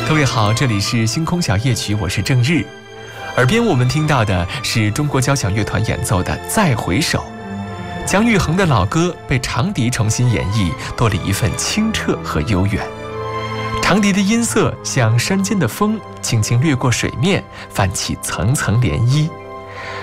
各位好，这里是星空小夜曲，我是郑日。耳边我们听到的是中国交响乐团演奏的《再回首》，姜育恒的老歌被长笛重新演绎，多了一份清澈和悠远。长笛的音色像山间的风，轻轻掠过水面，泛起层层涟漪。